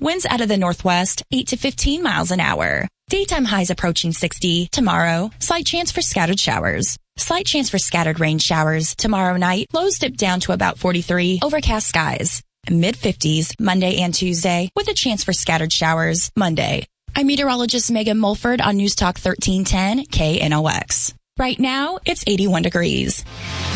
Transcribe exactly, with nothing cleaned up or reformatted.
Winds out of the northwest, eight to fifteen miles an hour. Daytime highs approaching sixty. Tomorrow, slight chance for scattered showers. Slight chance for scattered rain showers. Tomorrow night, lows dip down to about forty-three. Overcast skies. Mid fifties Monday and Tuesday with a chance for scattered showers Monday. I'm meteorologist Megan Mulford on News Talk thirteen ten K N O X. Right now, it's eighty-one degrees.